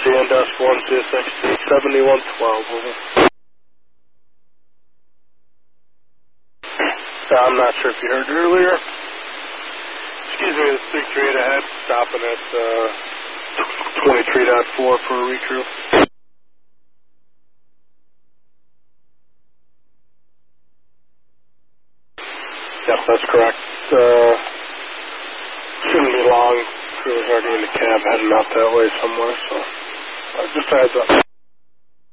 CN-1 CSXT 7112, over. I'm not sure if you heard earlier. Excuse me, it's 338 ahead, stopping at 23.4 for a recrew. Yep, that's correct. Shouldn't be long. Crew's already in the cab heading out that way somewhere, so just a heads up.